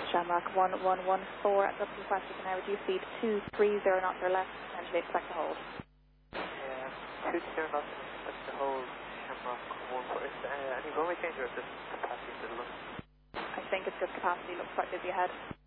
Shamrock 1114 at W West with an hour due speed 230 knots or less, potentially expect to hold. 230 knots, expect to hold Shamrock 14. Is any runway change or is this capacity still low? I think it's just capacity, looks quite busy ahead.